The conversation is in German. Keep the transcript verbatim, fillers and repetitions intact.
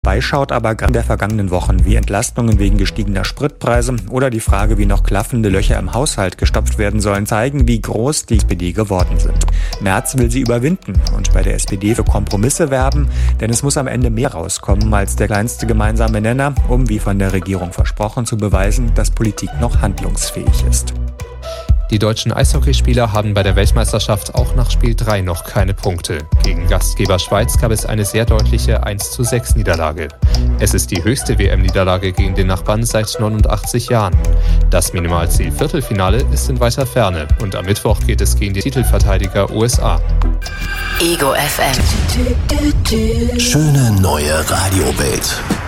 Beischaut aber gerade in der vergangenen Wochen, wie Entlastungen wegen gestiegener Spritpreise oder die Frage, wie noch klaffende Löcher im Haushalt gestopft werden sollen, zeigen, wie groß die S P D geworden sind. Merz will sie überwinden und bei der S P D für Kompromisse werben, denn es muss am Ende mehr rauskommen als der kleinste gemeinsame Nenner, um, wie von der Regierung versprochen, zu beweisen, dass Politik noch handlungsfähig ist. Die deutschen Eishockeyspieler haben bei der Weltmeisterschaft auch nach Spiel drei noch keine Punkte. Gegen Gastgeber Schweiz gab es eine sehr deutliche eins zu sechs Niederlage. Es ist die höchste W M-Niederlage gegen den Nachbarn seit neunundachtzig Jahren. Das Minimalziel Viertelfinale ist in weiter Ferne und am Mittwoch geht es gegen die Titelverteidiger U S A. Ego F M. Schöne neue Radiowelt.